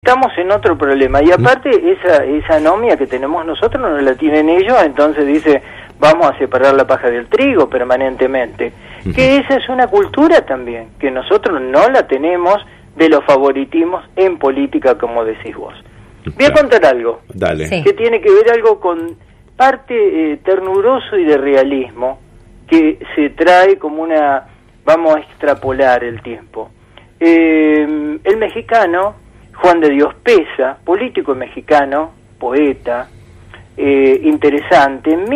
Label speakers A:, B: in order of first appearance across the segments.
A: estamos en otro problema. Y aparte, esa anomia que tenemos nosotros no la tienen ellos, entonces dice, vamos a separar la paja del trigo permanentemente. Que esa es una cultura también, que nosotros no la tenemos de los favoritismos en política, como decís vos. Voy a contar algo.
B: Dale.
A: Que tiene que ver algo con parte ternuroso y de realismo, que se trae como una... Vamos a extrapolar el tiempo. El mexicano Juan de Dios Peza, político mexicano, poeta, interesante, en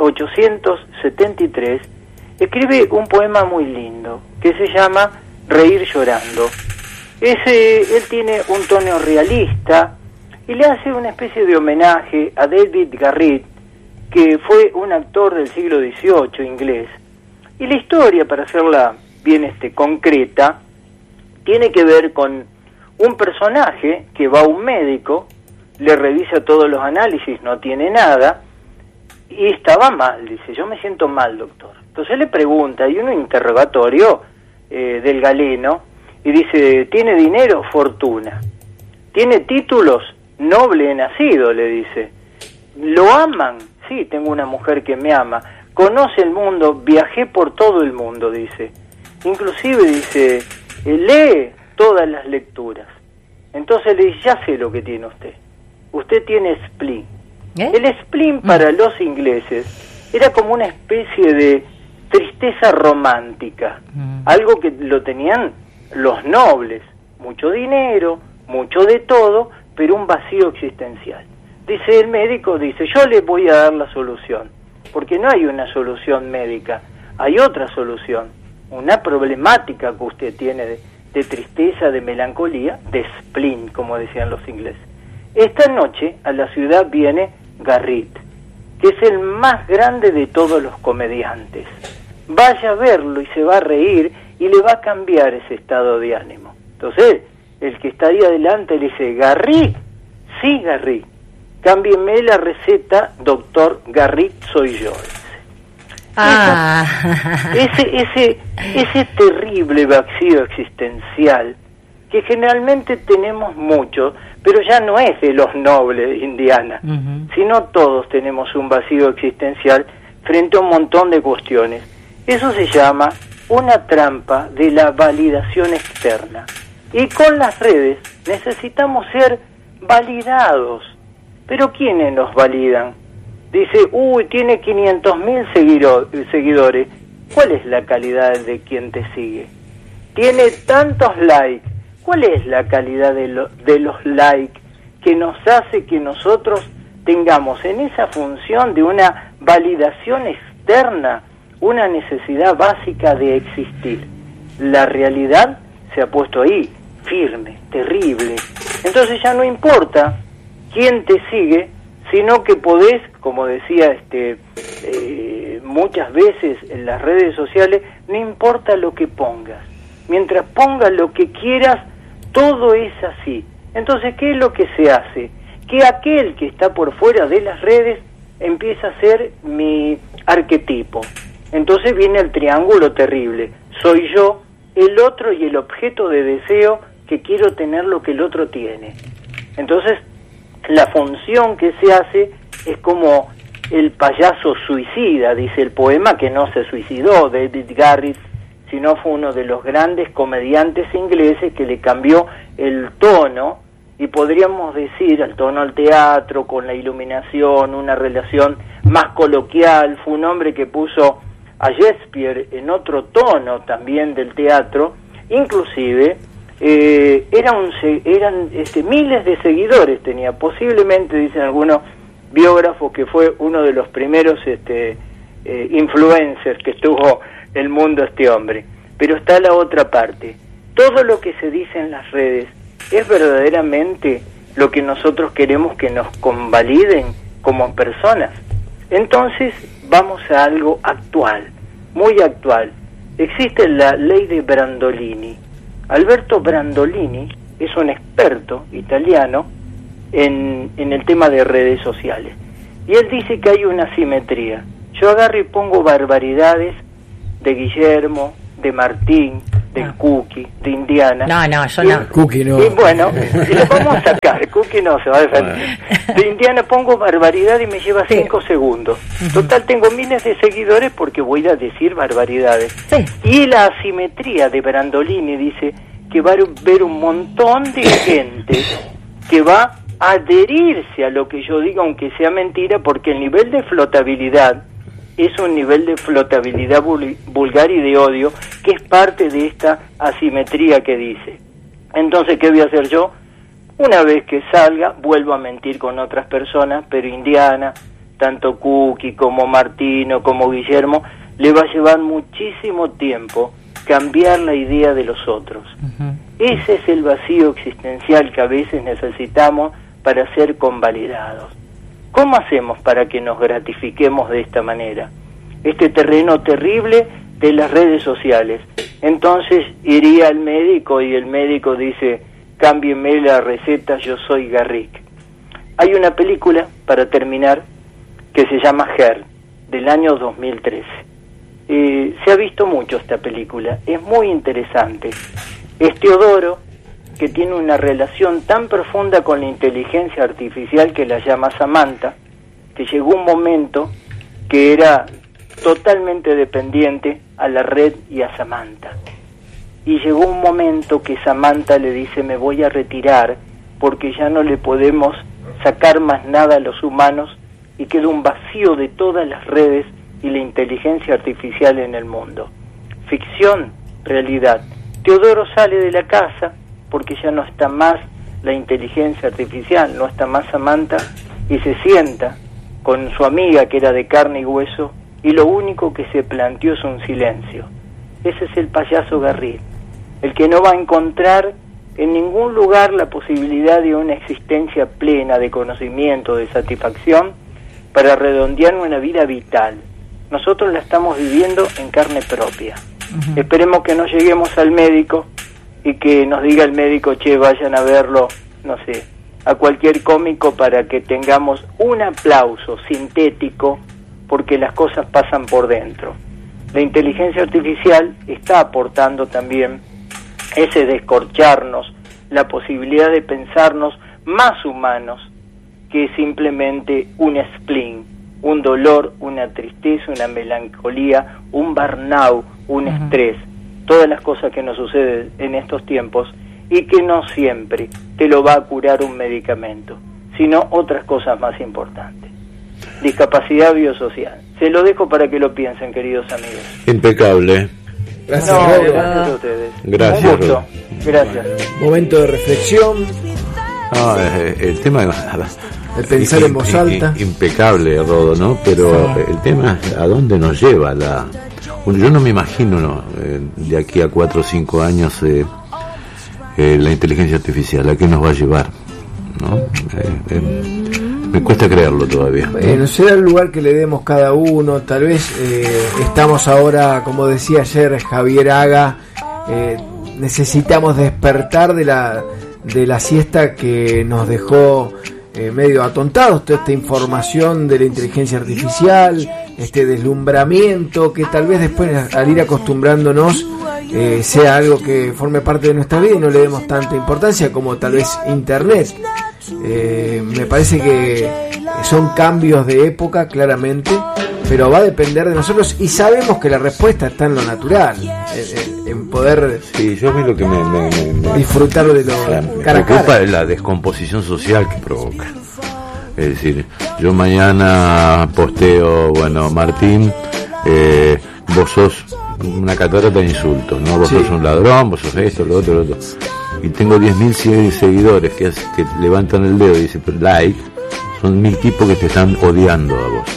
A: 1873 escribe un poema muy lindo que se llama Reír llorando. Él tiene un tono realista y le hace una especie de homenaje a David Garrett, que fue un actor del siglo XVIII inglés. Y la historia, para hacerla bien concreta, tiene que ver con un personaje que va a un médico, le revisa todos los análisis, no tiene nada, y estaba mal, dice, yo me siento mal, doctor. Entonces le pregunta, hay un interrogatorio del galeno, y dice, ¿tiene dinero? Fortuna. ¿Tiene títulos? Noble nacido, le dice. ¿Lo aman? Sí, tengo una mujer que me ama. Conoce el mundo, viajé por todo el mundo, dice. Inclusive, dice, lee todas las lecturas. Entonces le dice, ya sé lo que tiene usted. Usted tiene spleen. El spleen para los ingleses era como una especie de tristeza romántica. Algo que lo tenían los nobles. Mucho dinero, mucho de todo, pero un vacío existencial. Dice el médico, dice, yo le voy a dar la solución. Porque no hay una solución médica, hay otra solución, una problemática que usted tiene de tristeza, de melancolía, de spleen, como decían los ingleses. Esta noche a la ciudad viene Garrett, que es el más grande de todos los comediantes. Vaya a verlo y se va a reír y le va a cambiar ese estado de ánimo. Entonces, el que está ahí adelante le dice, ¿Garrett? Sí, Garrett. Cámbienme la receta, doctor Garrett, soy yo. Ese terrible vacío existencial que generalmente tenemos mucho, pero ya no es de los nobles de Indiana, sino todos tenemos un vacío existencial frente a un montón de cuestiones. Eso se llama una trampa de la validación externa. Y con las redes necesitamos ser validados. ¿Pero quiénes nos validan? Dice, tiene 500.000 seguidores. ¿Cuál es la calidad de quien te sigue? Tiene tantos likes. ¿Cuál es la calidad de los likes que nos hace que nosotros tengamos en esa función de una validación externa una necesidad básica de existir? La realidad se ha puesto ahí, firme, terrible. Entonces ya no importa quién te sigue, sino que podés, como decía muchas veces en las redes sociales, no importa lo que pongas, mientras pongas lo que quieras, todo es así. Entonces, ¿qué es lo que se hace? Que aquel que está por fuera de las redes empieza a ser mi arquetipo. Entonces viene el triángulo terrible, soy yo, el otro y el objeto de deseo que quiero tener lo que el otro tiene. Entonces, la función que se hace es como el payaso suicida, dice el poema, que no se suicidó David Garrett, sino fue uno de los grandes comediantes ingleses que le cambió el tono, y podríamos decir el tono al teatro, con la iluminación, una relación más coloquial. Fue un hombre que puso a Shakespeare en otro tono también del teatro, inclusive eran miles de seguidores tenía, posiblemente dicen algunos biógrafos que fue uno de los primeros influencers que tuvo el mundo este hombre. Pero está la otra parte, todo lo que se dice en las redes es verdaderamente lo que nosotros queremos que nos convaliden como personas. Entonces vamos a algo actual, muy actual. Existe la ley de Brandolini. Alberto Brandolini es un experto italiano en el tema de redes sociales. Y él dice que hay una simetría. Yo agarro y pongo barbaridades de Guillermo, de Martín, del Cookie, de Indiana.
C: No, yo no.
A: Cookie no. Y bueno, si lo vamos a sacar. Cookie no se va a defender. De Indiana pongo barbaridad y me lleva 5 segundos. Total, tengo miles de seguidores porque voy a decir barbaridades. Sí. Y la asimetría de Brandolini dice que va a ver un montón de gente que va a adherirse a lo que yo diga, aunque sea mentira, porque el nivel de flotabilidad es un nivel de flotabilidad vulgar y de odio, que es parte de esta asimetría que dice. Entonces, ¿qué voy a hacer yo? Una vez que salga, vuelvo a mentir con otras personas, pero Indiana, tanto Cookie como Martino, como Guillermo, le va a llevar muchísimo tiempo cambiar la idea de los otros. Ese es el vacío existencial que a veces necesitamos para ser convalidados. ¿Cómo hacemos para que nos gratifiquemos de esta manera? Este terreno terrible de las redes sociales. Entonces iría al médico y el médico dice, cámbieme la receta, yo soy Garrick. Hay una película, para terminar, que se llama Her, del año 2013. Se ha visto mucho esta película, es muy interesante. Es Teodoro, que tiene una relación tan profunda con la inteligencia artificial que la llama Samantha, que llegó un momento que era totalmente dependiente a la red y a Samantha. Y llegó un momento que Samantha le dice, me voy a retirar porque ya no le podemos sacar más nada a los humanos y queda un vacío de todas las redes y la inteligencia artificial en el mundo. Ficción, realidad. Teodoro sale de la casa porque ya no está más la inteligencia artificial, no está más Samantha, y se sienta con su amiga que era de carne y hueso, y lo único que se planteó es un silencio. Ese es el payaso Garrick, el que no va a encontrar en ningún lugar la posibilidad de una existencia plena de conocimiento, de satisfacción, para redondear una vida vital. Nosotros la estamos viviendo en carne propia. Esperemos que no lleguemos al médico y que nos diga el médico, che, vayan a verlo, no sé, a cualquier cómico para que tengamos un aplauso sintético porque las cosas pasan por dentro. La inteligencia artificial está aportando también ese descorcharnos, la posibilidad de pensarnos más humanos que simplemente un spleen, un dolor, una tristeza, una melancolía, un burnout, un estrés, todas las cosas que nos suceden en estos tiempos y que no siempre te lo va a curar un medicamento, sino otras cosas más importantes. Discapacidad biosocial. Se lo dejo para que lo piensen, queridos amigos.
B: Impecable.
C: Gracias,
A: gracias a ustedes.
B: Gracias.
A: Un gusto. Gracias.
C: Momento de reflexión.
B: El tema
C: de pensar en voz alta.
B: Impecable, Rodo, ¿no? Pero el tema es a dónde nos lleva yo no me imagino de aquí a 4 o 5 años la inteligencia artificial, ¿a qué nos va a llevar? ¿No? Me cuesta creerlo todavía.
C: No será el lugar que le demos cada uno. Tal vez estamos ahora, como decía ayer Javier Haga, necesitamos despertar de la siesta que nos dejó medio atontados, toda esta información de la inteligencia artificial, este deslumbramiento que tal vez después, al ir acostumbrándonos, sea algo que forme parte de nuestra vida y no le demos tanta importancia como tal vez Internet. Me parece que son cambios de época, claramente, pero va a depender de nosotros y sabemos que la respuesta está en lo natural, en poder
B: yo a mí lo que me
C: disfrutar de lo
B: me preocupa es la descomposición social que provoca. Es decir, yo mañana posteo, bueno, Martín, vos sos una catarata de insultos, ¿no? Vos sos un ladrón, vos sos esto, lo otro, lo otro. Y tengo 10.000 seguidores que levantan el dedo y dicen like. Son 1.000 tipos que te están odiando a vos.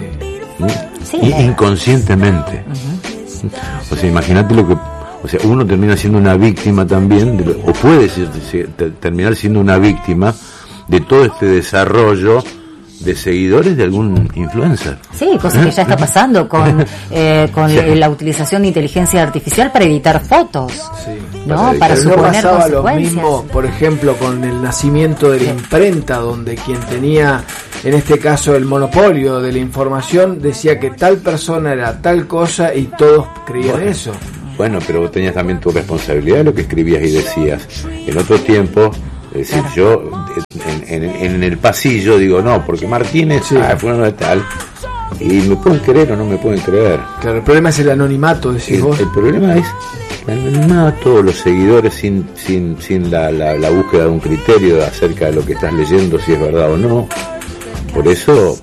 B: Inconscientemente. O sea, imagínate uno termina siendo una víctima también, o puede terminar siendo una víctima de todo este desarrollo de seguidores de algún influencer.
D: Sí, cosa que ya está pasando con la utilización de inteligencia artificial para editar fotos, ¿no? Para suponer
C: pasaba lo
D: consecuencias.
C: mismo, por ejemplo, con el nacimiento de la imprenta, donde quien tenía, en este caso, el monopolio de la información, decía que tal persona era tal cosa y todos creían eso.
B: Bueno, pero vos tenías también tu responsabilidad de lo que escribías y decías. En otro tiempo, es decir, yo en el pasillo digo, no, porque Martínez, fulano de tal, y me pueden creer o no me pueden creer.
C: Claro, el problema es el anonimato, decís vos.
B: El problema es el anonimato, los seguidores sin la búsqueda de un criterio acerca de lo que estás leyendo, si es verdad o no. Por eso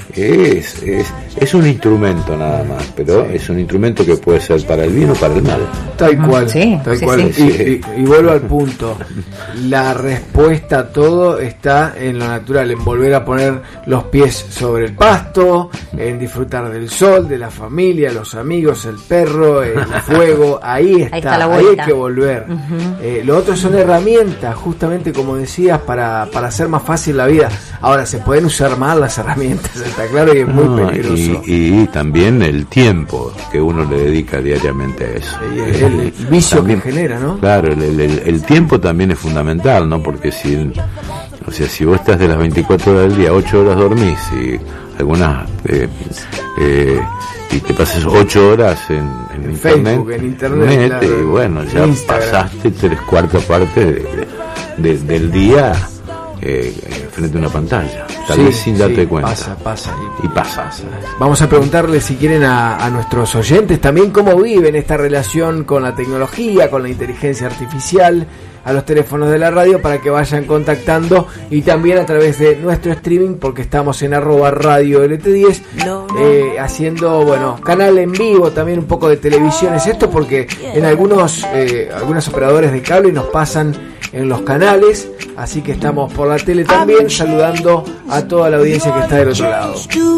B: es un instrumento nada más, pero es un instrumento que puede ser para el bien o para el mal.
C: Tal cual, tal cual. Sí. Y vuelvo al punto. La respuesta a todo está en lo natural, en volver a poner los pies sobre el pasto, en disfrutar del sol, de la familia, los amigos, el perro, el fuego. Ahí está ahí hay que volver. Lo otro son herramientas, justamente como decías, para hacer más fácil la vida. Ahora, se pueden usar mal las herramientas, está claro, y es muy peligroso.
B: Y también el tiempo que uno le dedica diariamente a eso.
C: El vicio también, que genera, ¿no?
B: Claro, el tiempo también es fundamental, ¿no? Porque si vos estás de las 24 horas del día, 8 horas dormís y algunas y te pasas 8 horas en
C: Facebook, en internet,
B: claro, y bueno, ya Instagram. Pasaste 3/4 parte del día frente a una pantalla, tal vez sin darte cuenta.
C: Pasa. Vamos a preguntarle, si quieren, a nuestros oyentes también cómo viven esta relación con la tecnología, con la inteligencia artificial, a los teléfonos de la radio, para que vayan contactando, y también a través de nuestro streaming, porque estamos en @RadioLT10 haciendo, canal en vivo, también un poco de televisión. Es esto porque en algunos operadores de cable nos pasan en los canales, así que estamos por la tele también, saludando a toda la audiencia que está del otro lado.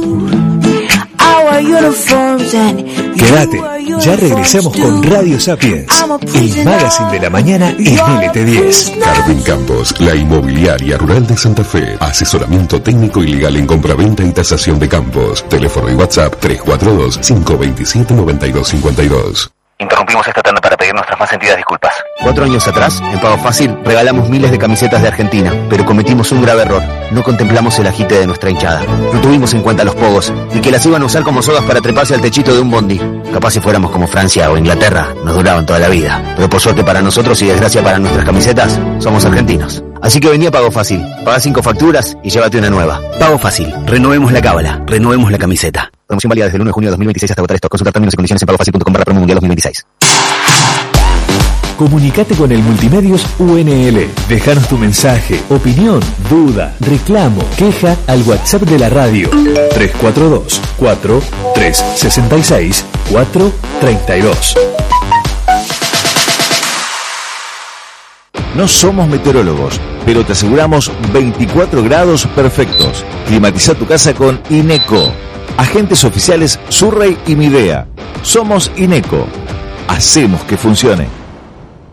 E: Quédate, ya regresamos con Radio Sapiens, el magazine de la mañana en LT10.
F: Jardín Campos, la inmobiliaria rural de Santa Fe. Asesoramiento técnico y legal en compraventa y tasación de campos. Teléfono y WhatsApp 342-527-9252.
G: Interrumpimos esta tanda para pedir nuestras más sentidas disculpas. 4 años atrás, en Pago Fácil, regalamos miles de camisetas de Argentina, pero cometimos un grave error. No contemplamos el agite de nuestra hinchada. No tuvimos en cuenta los pogos, y que las iban a usar como sogas para treparse al techito de un bondi. Capaz si fuéramos como Francia o Inglaterra, nos duraban toda la vida. Pero por suerte para nosotros y desgracia para nuestras camisetas, somos argentinos. Así que vení a Pago Fácil, pagá 5 facturas y llévate una nueva. Pago Fácil, renovemos la cábala, renovemos la camiseta. Promoción válida desde el 1 de junio de 2026 hasta agotar stock. Consultar términos y condiciones en pagofacil.com/promo mundial 2026.
E: Comunicate con el Multimedios UNL. Déjanos tu mensaje, opinión, duda, reclamo, queja al WhatsApp de la radio 342-4366-432. No somos meteorólogos, pero te aseguramos 24 grados perfectos. Climatiza tu casa con INECO. Agentes oficiales Surrey y Midea. Somos INECO. Hacemos que funcione.